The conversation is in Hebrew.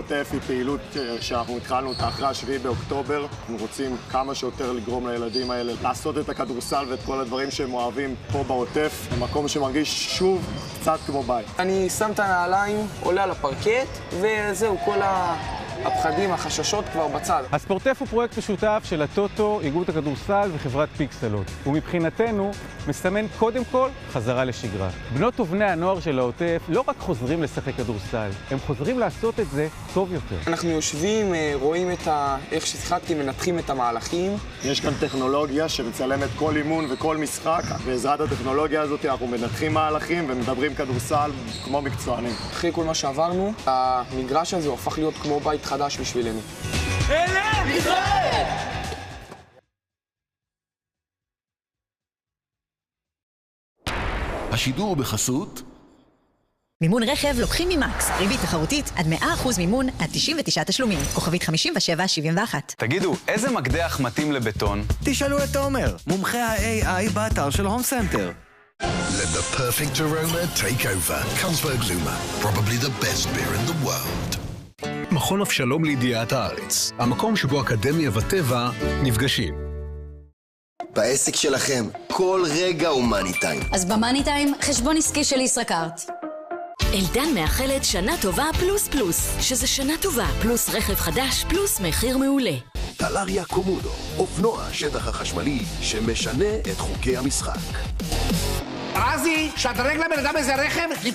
בעוטף היא פעילות שאנחנו התחלנו אותה אחרי 7 באוקטובר. אנחנו רוצים כמה שיותר לגרום לילדים האלה לעשות את הכדורסל ואת כל הדברים שהם אוהבים פה בעוטף, במקום שמרגיש שוב קצת כמו בית. אני שם את הנעליים, עולה על הפרקט, וזהו, כל הפחדים, החששות כבר בצד. הספורטף הוא פרויקט משותף של הטוטו, איגוד הכדורסל וחברת פיקסלות. ומבחינתנו מסמן קודם כל חזרה לשגרה. בנות ובני הנוער של העוטף לא רק חוזרים לשחק כדורסל, הם חוזרים לעשות את זה טוב יותר. אנחנו יושבים, רואים איך ששיחקתי, מנתחים את המהלכים. יש כאן טכנולוגיה שמצלמת כל אימון וכל משחק. בעזרת הטכנולוגיה הזאת אנחנו מנתחים מהלכים ומדברים כדורסל כמו מקצוענים. אחרי כל מה שעברנו, המגרש הזה הוא הפך להיות כמו בית חדש בשבילנו. אלה! ישראל! השידור בחסות מימון רכב לוקחים ממקס. ריבית תחרותית עד 100% מימון עד 99 תשלומים. כוכבית 5771. תגידו, איזה מקדח מתאים לבטון? תשאלו את תומר, מומחה ה-AI באתר של הום סנטר. Let the perfect aroma take over. Carlsberg Luma, probably the best beer in the world. מכון אבשלום לידיעת הארץ, המקום שבו אקדמיה וטבע נפגשים. בעסק שלכם, כל רגע הוא מאני טיים. אז במאני טיים, חשבון עסקי של ישראכרט. אלדן מאחלת שנה טובה פלוס פלוס, שזה שנה טובה פלוס רכב חדש פלוס מחיר מעולה. טלריה קומודו, אופנוע השטח החשמלי שמשנה את חוקי המשחק. רזי, שדרג לבן אדם איזה רכב